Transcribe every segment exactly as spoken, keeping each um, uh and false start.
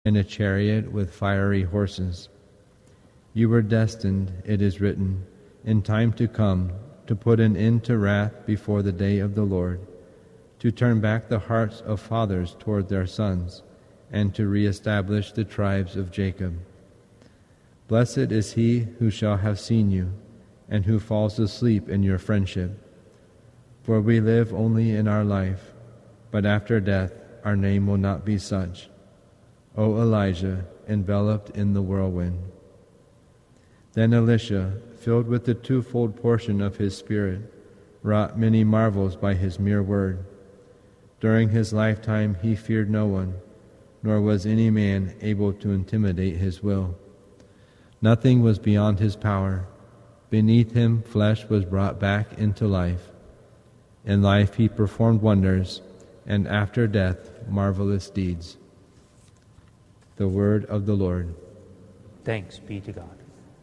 and a chariot with fiery horses. You were destined, it is written, in time to come, to put an end to wrath before the day of the Lord, to turn back the hearts of fathers toward their sons, and to reestablish the tribes of Jacob. Blessed is he who shall have seen you, and who falls asleep in your friendship. For we live only in our life, but after death our name will not be such. O Elijah, enveloped in the whirlwind. Then Elisha, filled with the twofold portion of his spirit, wrought many marvels by his mere word. During his lifetime he feared no one, nor was any man able to intimidate his will. Nothing was beyond his power. Beneath him flesh was brought back into life. In life he performed wonders, and after death marvelous deeds. The word of the Lord. Thanks be to God.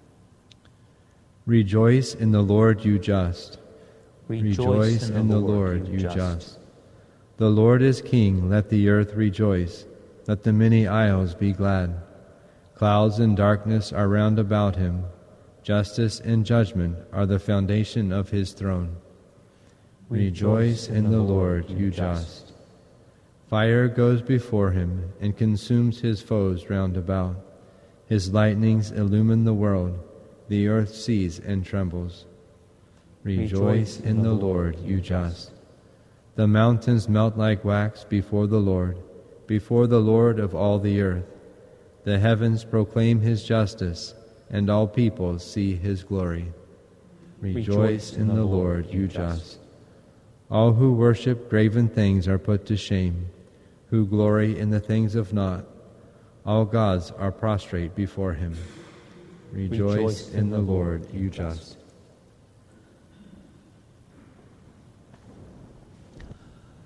Rejoice in the Lord, you just. Rejoice, Rejoice in, in the Lord, Lord you just. just. The Lord is King, let the earth rejoice. Let the many isles be glad. Clouds and darkness are round about him. Justice and judgment are the foundation of his throne. Rejoice in the Lord, you just. Fire goes before him and consumes his foes round about. His lightnings illumine the world. The earth sees and trembles. Rejoice in the Lord, you just. The mountains melt like wax before the Lord, before the Lord of all the earth. The heavens proclaim his justice, and all peoples see his glory. Rejoice in the Lord, you just. All who worship graven things are put to shame, who glory in the things of naught. All gods are prostrate before him. Rejoice in the Lord, you just.